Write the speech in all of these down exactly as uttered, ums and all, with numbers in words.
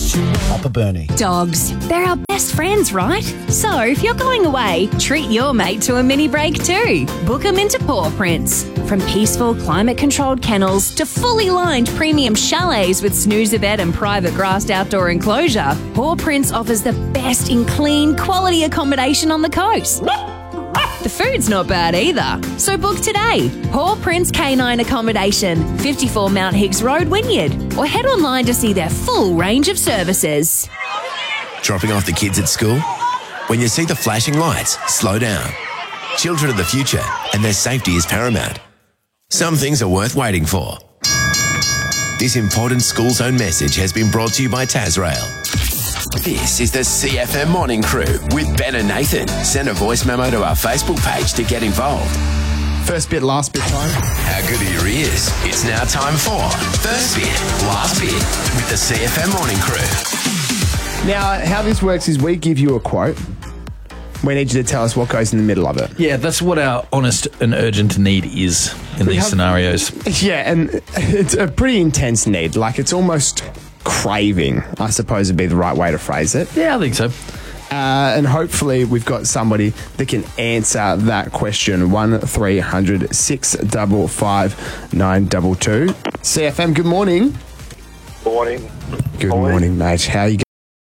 Upper Burnie. Dogs. They're our best friends, right? So if you're going away, treat your mate to a mini break too. Book them into Paw Prints. From peaceful, climate-controlled kennels to fully lined premium chalets with snoozer bed and private grassed outdoor enclosure, Paw Prints offers the best in clean, quality accommodation on the coast. The food's not bad either. So book today. Paw Prints Canine Accommodation, fifty-four Mount Higgs Road, Wynyard. Or head online to see their full range of services. Dropping off the kids at school? When you see the flashing lights, slow down. Children are the future, and their safety is paramount. Some things are worth waiting for. This important school zone message has been brought to you by Tasrail. This is the C F M Morning Crew with Ben and Nathan. Send a voice memo to our Facebook page to get involved. First bit, last bit time. How good are your ears? It's now time for First Bit, Last Bit with the C F M Morning Crew. Now, how this works is we give you a quote. We need you to tell us what goes in the middle of it. Yeah, that's what our honest and urgent need is in We these have- scenarios. Yeah, and it's a pretty intense need. Like, it's almost craving, I suppose would be the right way to phrase it. Yeah, I think so. Uh, and hopefully we've got somebody that can answer that question. one three hundred six five five nine two two. C F M, good morning. Morning. Good Morning. morning, mate. How are you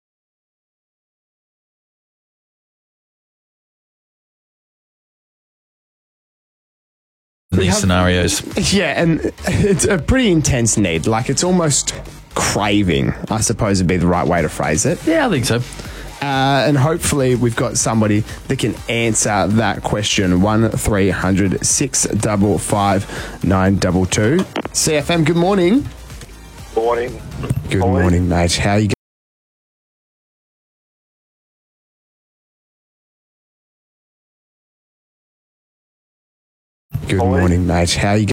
In these have- scenarios. going? Yeah, and it's a pretty intense need. Like, it's almost craving, I suppose would be the right way to phrase it. Yeah, I think so. Uh, and hopefully we've got somebody that can answer that question. one three hundred six five five nine two two. C F M, good morning. Morning. Good morning, mate. How are you going? Good morning, mate. How are you going?